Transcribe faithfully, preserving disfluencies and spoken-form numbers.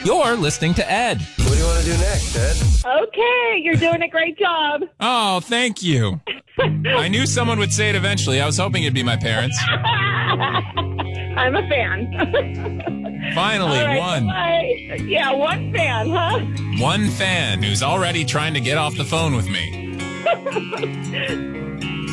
You're listening to Ed. What do you want to do next, Ed? Okay, you're doing a great job. Oh, thank you. I knew someone would say it eventually. I was hoping it'd be my parents. I'm a fan. Finally, All right, one. bye. Yeah, one fan, huh? One fan who's already trying to get off the phone with me.